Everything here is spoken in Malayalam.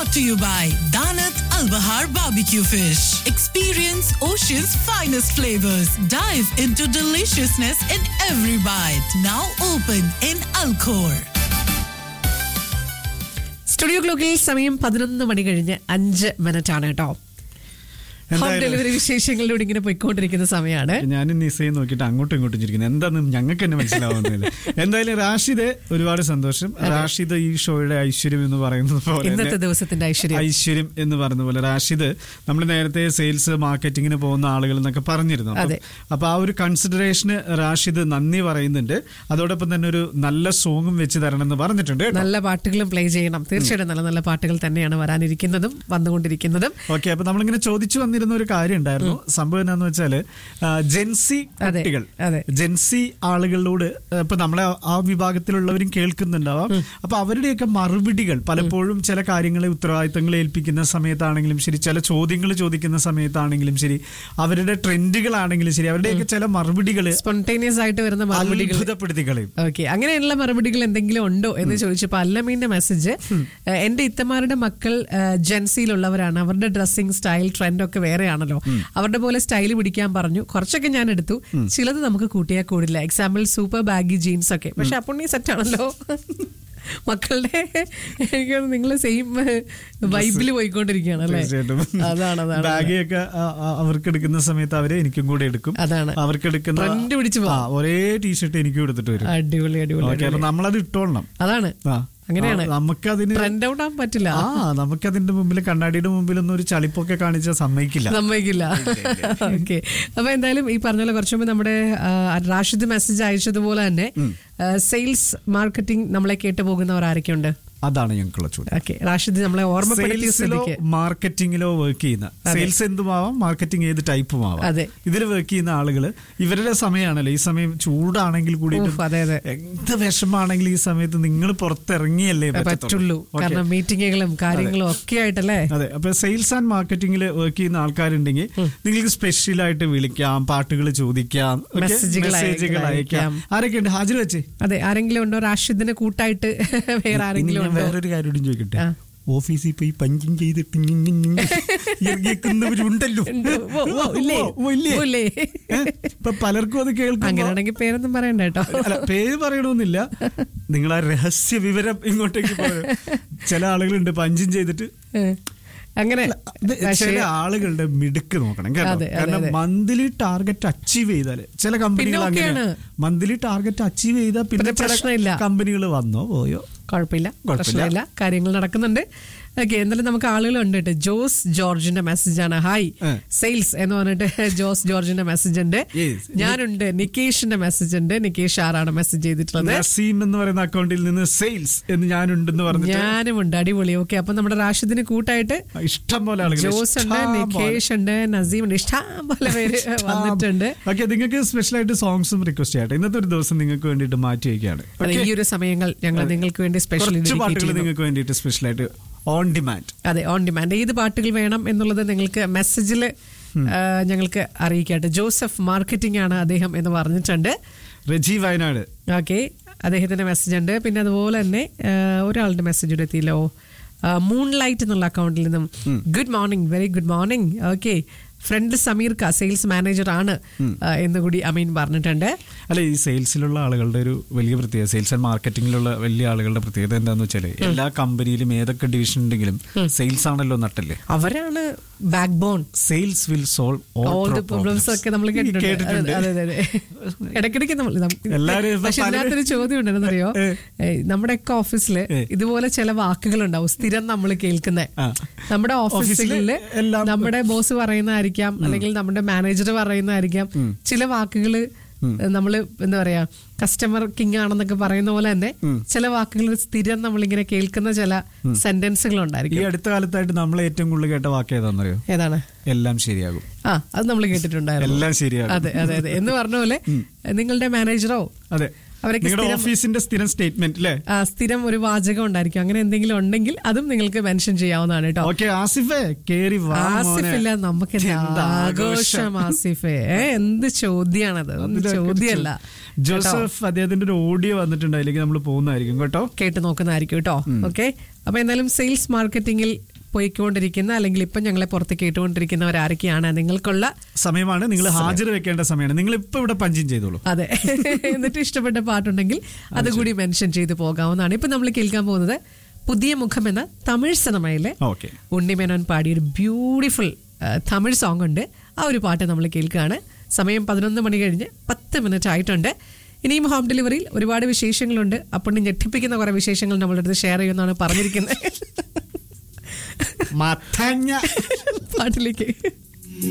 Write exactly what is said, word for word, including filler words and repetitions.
brought to you by Danat Al Bahar Barbecue Fish. Experience Ocean's finest flavors. Dive into deliciousness in every bite. Now open in Alcor. Studio ക്ലോക്കിൽ സമയം പതിനൊന്ന് മണി കഴിഞ്ഞ് അഞ്ച് മിനിറ്റ് ആണ് കേട്ടോ. ഹോം ഡെലിവറി വിശേഷങ്ങളിലൂടെ ഇങ്ങനെ പോയിക്കൊണ്ടിരിക്കുന്ന സമയമാണ്. ഞാൻ നിസയും നോക്കിയിട്ട് അങ്ങോട്ടും ഇങ്ങോട്ടും ചിരിക്കുന്നത് എന്താണെന്ന് ഞങ്ങൾക്ക് തന്നെ മനസ്സിലാവുന്നില്ല. എന്തായാലും റാഷിദ് ഒരുപാട് സന്തോഷം. റാഷിദ് ഈ ഷോയുടെ ഐശ്വര്യം എന്ന് പറയുന്നത് പോലെ ഇന്നത്തെ ദിവസത്തിന്റെ ഐശ്വര്യം ഐശ്വര്യം എന്ന് പറയുന്ന പോലെ റാഷിദ് നമ്മൾ നേരത്തെ സെയിൽസ് മാർക്കറ്റിങ്ങിന് പോകുന്ന ആളുകൾ എന്നൊക്കെ പറഞ്ഞിരുന്നു. അപ്പൊ ആ ഒരു കൺസിഡറേഷന് റാഷിദ് നന്ദി പറയുന്നുണ്ട്. അതോടൊപ്പം തന്നെ ഒരു നല്ല സോങ്ങും വെച്ച് തരണം എന്ന് പറഞ്ഞിട്ടുണ്ട്. നല്ല പാട്ടുകളും പ്ലേ ചെയ്യണം. തീർച്ചയായിട്ടും നല്ല നല്ല പാട്ടുകൾ തന്നെയാണ് വരാനിരിക്കുന്നതും വന്നുകൊണ്ടിരിക്കുന്നതും. ഓക്കെ, അപ്പൊ നമ്മളിങ്ങനെ ചോദിച്ചു വന്നിരുന്ന ഒരു കാര്യം ഉണ്ടായിരുന്നു. സംഭവം എന്താന്ന് വെച്ചാല് ജെൻസി കുട്ടികൾ, ജെൻസി ആളുകളോട് ഇപ്പൊ നമ്മളെ ആ വിഭാഗത്തിലുള്ളവരും കേൾക്കുന്നുണ്ടാവാം. അപ്പൊ അവരുടെയൊക്കെ മറുപടികൾ പലപ്പോഴും ചില കാര്യങ്ങളെ ഉത്തരവാദിത്തങ്ങൾ ഏൽപ്പിക്കുന്ന സമയത്താണെങ്കിലും ശരി, ചില ചോദ്യങ്ങൾ ചോദിക്കുന്ന സമയത്താണെങ്കിലും ശരി, അവരുടെ ട്രെൻഡുകളാണെങ്കിലും ശരി, അവരുടെയൊക്കെ ചില മറുപടികൾ സ്പോണ്ടേനിയസ് ആയിട്ട് വരുന്ന മറുപടികൾ അത്ഭുതപ്പെടുത്തികളെയും. ഓക്കെ, അങ്ങനെയുള്ള മറുപടികൾ എന്തെങ്കിലും ഉണ്ടോ എന്ന് ചോദിച്ചപ്പോ അല്ലമീന്റെ മെസ്സേജ്, എന്റെ ഇത്തമാരുടെ മക്കൾ ജെൻസിയിലുള്ളവരാണ്, അവരുടെ ഡ്രസ്സിംഗ് സ്റ്റൈൽ ട്രെൻഡ് ഒക്കെ വേറെയാണല്ലോ, അവരുടെ പോലെ സ്റ്റൈൽ പിടിക്കാൻ പറഞ്ഞു. കുറച്ചൊക്കെ ഞാൻ എടുത്തു, ചിലത് നമുക്ക് കൂട്ടിയാൽ കൂടില്ല. എക്സാമ്പിൾ സൂപ്പർ ബാഗി ജീൻസ് ഒക്കെ. പക്ഷെ അപ്പോൾ നീ സെറ്റ് ആണല്ലോ മക്കളുടെ. എനിക്ക് നിങ്ങൾ സെയിം വൈബില് പോയിക്കൊണ്ടിരിക്കുകയാണ് അല്ലേ? അതാണ് ബാഗിയൊക്കെ അവർക്ക് എടുക്കുന്ന സമയത്ത് അവരെ എനിക്കും കൂടെ എടുക്കും. അതാണ് അവർക്ക് എടുക്കുന്ന ട്രെൻഡ് പിടിച്ചു ഒരേ ടീഷർട്ട് എനിക്കും എടുത്തിട്ട് വരും. അടിപൊളി അടിപൊളി. നമ്മളത് ഇട്ടോളണം. അതാണ് അങ്ങനെയാണ്. നമുക്കതിന് ട്രെൻഡ് ഔട്ട് ആവാൻ പറ്റില്ല. ആ നമുക്കതിന്റെ മുമ്പിൽ കണ്ണാടിയുടെ മുമ്പിലൊന്നും ഒരു ചളിപ്പൊക്കെ കാണിച്ചാൽ സമ്മതിക്കില്ല സമ്മതിക്കില്ല ഓക്കെ, അപ്പൊ എന്തായാലും ഈ പറഞ്ഞ പോലെ കുറച്ചു മുമ്പ് നമ്മുടെ റാഷിദ് മെസ്സേജ് അയച്ചതുപോലെ തന്നെ സെയിൽസ് മാർക്കറ്റിംഗ് നമ്മളെ കേട്ടു പോകുന്നവർ ആരൊക്കെയുണ്ട്? അതാണ് ഞങ്ങൾക്കുള്ള ചോദ്യം. ഓക്കെ, റാഷിദ് നമ്മളെ ഓർമ്മപ്പെടുത്തിയോ മാർക്കറ്റിംഗിലോ വർക്ക് ചെയ്യുന്ന, സെയിൽസ് എന്തുമാവാം, മാർക്കറ്റിംഗ് ഏത് ടൈപ്പും ആവാം, ഇതിൽ വർക്ക് ചെയ്യുന്ന ആളുകൾ ഇവരുടെ സമയമാണല്ലോ ഈ സമയം. ചൂടാണെങ്കിൽ കൂടി എന്ത് വിഷമാണെങ്കിൽ ഈ സമയത്ത് നിങ്ങൾ പുറത്തിറങ്ങിയല്ലേ പറ്റുള്ളൂ, കാരണം മീറ്റിങ്ങുകളും കാര്യങ്ങളും ഒക്കെ ആയിട്ടല്ലേ. അതെ, അപ്പൊ സെയിൽസ് ആൻഡ് മാർക്കറ്റിംഗിൽ വർക്ക് ചെയ്യുന്ന ആൾക്കാരുണ്ടെങ്കിൽ നിങ്ങൾക്ക് സ്പെഷ്യലായിട്ട് വിളിക്കാം, പാട്ടുകൾ ചോദിക്കാം, മെസ്സേജുകൾ അയക്കാം. ആരൊക്കെയുണ്ട്? ഹാജർ വെച്ചേ. അതെ, ആരെങ്കിലും ഉണ്ടോ റാഷിദിന് കൂട്ടായിട്ട്? വേറെ ആരെങ്കിലും? വേറൊരു കാര്യം ചോദിക്കട്ടെ, ഓഫീസിൽ പോയി പഞ്ചിങ് ചെയ്തിട്ട് ഇറങ്ങിക്കുന്നവരുണ്ടല്ലോ ഇപ്പൊ പലർക്കും അത് കേൾക്കും. അങ്ങനെയാണെങ്കിൽ പേരൊന്നും പറയണ്ട കേട്ടോ. അല്ല, പേര് പറയണമെന്നില്ല, നിങ്ങൾ ആ രഹസ്യ വിവരം ഇങ്ങോട്ടേക്ക് പോയോ. ചില ആളുകളുണ്ട് പഞ്ചിങ് ചെയ്തിട്ട് അങ്ങനെ. ചില ആളുകളുടെ മിടുക്ക് നോക്കണം കേട്ടോ. കാരണം മന്ത്ലി ടാർഗറ്റ് അച്ചീവ് ചെയ്താല് ചില കമ്പനികൾ അങ്ങനെ മന്ത്ലി ടാർഗറ്റ് അച്ചീവ് ചെയ്താൽ പിന്നെ ചില കമ്പനികൾ വന്നോ പോയോ കുഴപ്പമില്ല, പ്രശ്നമില്ല, കാര്യങ്ങൾ നടക്കുന്നുണ്ട്. ഓക്കെ, എന്നാലും നമുക്ക് ആളുകളുണ്ട് കേട്ടോ. ജോസ് ജോർജിന്റെ മെസ്സേജ് ആണ്. ഹായ് സെയിൽസ് എന്ന് പറഞ്ഞിട്ട് ജോസ് ജോർജിന്റെ മെസ്സേജ് ഉണ്ട്. ഞാനുണ്ട്. നികേഷിന്റെ മെസ്സേജ് ഉണ്ട്. നികേഷ് ആറാണ് മെസ്സേജ് ചെയ്തിട്ടുള്ളത്. നസീം എന്ന് പറയുന്ന അക്കൗണ്ടിൽ നിന്ന് സെയിൽസ് എന്ന് ഞാനുണ്ടെന്ന് പറഞ്ഞു. ഞാനുമുണ്ട്. അടിപൊളി. ഓക്കെ, അപ്പൊ നമ്മുടെ റാഷിദിന് കൂട്ടായിട്ട് ഇഷ്ടം പോലെ ആളുകൾ, ജോസ് ഉണ്ട്, നികേഷ് ഉണ്ട്, നസീം ഉണ്ട്, ഇഷ്ടം പോലെ പേര് വന്നിട്ടുണ്ട്. ഓക്കെ, നിങ്ങൾക്ക് സ്പെഷ്യൽ ആയിട്ട് സോങ്സും റിക്വസ്റ്റ് ചെയ്യട്ടെ. ഇന്നത്തെ ഒരു ദിവസം നിങ്ങൾക്ക് വേണ്ടിയിട്ട് മാറ്റി വയ്ക്കുകയാണ്. ഈ ഒരു സമയങ്ങൾ ഞങ്ങൾ നിങ്ങൾക്ക് വേണ്ടി സ്പെഷ്യൽ പാട്ടുകൾ നിങ്ങൾക്ക് വേണ്ടിയിട്ട് സ്പെഷ്യൽ ആയിട്ട് ഓൺ ഡിമാൻഡ്. അതെ, ഓൺ ഡിമാൻഡ്. ഏത് പാട്ടുകൾ വേണം എന്നുള്ളത് നിങ്ങൾക്ക് മെസ്സേജിൽ ഞങ്ങൾക്ക് അറിയിക്കാട്ടെ. ജോസഫ് മാർക്കറ്റിംഗ് ആണ് അദ്ദേഹം എന്ന് പറഞ്ഞിട്ടുണ്ട്. റജി വയനാട്. ഓക്കെ, അദ്ദേഹത്തിന്റെ മെസ്സേജ് ഉണ്ട്. പിന്നെ അതുപോലെ തന്നെ ഒരാളുടെ മെസ്സേജ് ഇവിടെ എത്തിയല്ലോ. മൂൺ ലൈറ്റ് എന്നുള്ള അക്കൗണ്ടിൽ നിന്നും good morning, very good morning. Okay, front Sameer ക സെയിൽസ് മാനേജർ ആണ് എന്നുകൂടി അമീൻ പറഞ്ഞിട്ടുണ്ട്. അല്ല, ഈ സെയിൽസിലുള്ള ആളുകളുടെ ഒരു വലിയ പ്രത്യേകത, സെയിൽസ് ആൻഡ് മാർക്കറ്റിംഗിലുള്ള വലിയ ആളുകളുടെ പ്രത്യേകത എന്താന്ന് വെച്ചാല് എല്ലാ കമ്പനിയിലും ഏതൊക്കെ ഡിവിഷൻ ഉണ്ടെങ്കിലും സെയിൽസ് ആണല്ലോ നട്ടല്ലേ. അവരാണ് back bone. Sales will solve all the problems ഒക്കെ നമ്മൾ കേട്ടിട്ടുണ്ട്. ഇടയ്ക്കിടയ്ക്ക് നമ്മൾ പക്ഷെ ഇതിനകത്തൊരു ചോദ്യം ഉണ്ടെന്നറിയോ, നമ്മുടെയൊക്കെ ഓഫീസില് ഇതുപോലെ ചില വാക്കുകൾ ഉണ്ടാവും സ്ഥിരം നമ്മൾ കേൾക്കുന്നത്. നമ്മുടെ ഓഫീസുകളില് നമ്മുടെ ബോസ് പറയുന്നതായിരിക്കും, അല്ലെങ്കിൽ നമ്മുടെ മാനേജർ പറയുന്നതായിരിക്കാം. ചില വാക്കുകള് നമ്മള് എന്താ പറയാ, കസ്റ്റമർ കിങ് ആണെന്നൊക്കെ പറയുന്ന പോലെ തന്നെ ചില വാക്കുകൾ സ്ഥിരം നമ്മളിങ്ങനെ കേൾക്കുന്ന ചില സെന്റൻസുകൾ ഉണ്ടായിരിക്കും. ഈ അടുത്ത കാലത്തായിട്ട് നമ്മൾ ഏറ്റവും കൂടുതൽ കേട്ട വാക്ക് ഏതാണെന്നറിയോ? ഏതാണ്? എല്ലാം ശരിയാകും. ആ, അത് നമ്മൾ കേട്ടിട്ടുണ്ടായിരുന്നു. എല്ലാം ശരിയാകും. അതെ അതെ അതെ എന്ന് പറഞ്ഞ പോലെ നിങ്ങളുടെ മാനേജറോ അതെ ഓഫീസിന്റെ സ്ഥിരം സ്റ്റേറ്റ്മെന്റ് അല്ലേ, സ്ഥിരം ഒരു വാചകം ഉണ്ടായിരിക്കും. അങ്ങനെ എന്തെങ്കിലും ഉണ്ടെങ്കിൽ അതും നിങ്ങൾക്ക് മെൻഷൻ ചെയ്യാവുന്നതാണ് കേട്ടോ. ആസിഫ് ഇല്ല, നമുക്ക് ആഘോഷം ആസിഫേ. എന്ത് ചോദ്യാണത്, ഒന്നും ചോദ്യമല്ല. ജോസഫ് അദ്ദേഹത്തിന്റെ ഒരു ഓഡിയോ വന്നിട്ടുണ്ട്, അതിലേക്ക് നമ്മൾ പോകുന്നതായിരിക്കും കേട്ടോ, കേട്ട് നോക്കുന്നതായിരിക്കും കേട്ടോ. ഓക്കെ, അപ്പൊ എന്തായാലും സെയിൽസ് മാർക്കറ്റിംഗിൽ പോയിക്കൊണ്ടിരിക്കുന്ന അല്ലെങ്കിൽ ഇപ്പം ഞങ്ങളെ പുറത്ത് കേട്ടുകൊണ്ടിരിക്കുന്നവരാരൊക്കെയാണ് നിങ്ങൾക്കുള്ള സമയമാണ്. നിങ്ങൾ ഹാജർ വെക്കേണ്ട സമയമാണ്. നിങ്ങൾ ഇപ്പൊ ഇവിടെ പഞ്ചിങ് ചെയ്തോളൂ. അതെ, എന്നിട്ട് ഇഷ്ടപ്പെട്ട പാട്ടുണ്ടെങ്കിൽ അതുകൂടി മെൻഷൻ ചെയ്ത് പോകാവുന്നതാണ്. ഇപ്പൊ നമ്മൾ കേൾക്കാൻ പോകുന്നത് പുതിയ മുഖം എന്ന തമിഴ് സിനിമയിലെ ഉണ്ണിമേനോൻ പാടിയ ഒരു ബ്യൂട്ടിഫുൾ തമിഴ് സോങ് ഉണ്ട്. ആ ഒരു പാട്ട് നമ്മൾ കേൾക്കുകയാണ്. സമയം പതിനൊന്ന് മണി കഴിഞ്ഞ് പത്ത് മിനിറ്റ് ആയിട്ടുണ്ട്. ഇനിയും ഹോം ഡെലിവറിയിൽ ഒരുപാട് വിശേഷങ്ങളുണ്ട്. അപ്പോൾ ഞെട്ടിപ്പിക്കുന്ന കുറെ വിശേഷങ്ങൾ നമ്മളുടെ അടുത്ത് ഷെയർ ചെയ്യുമെന്നാണ് പറഞ്ഞിരിക്കുന്നത്. പാട്ടിലേക്ക്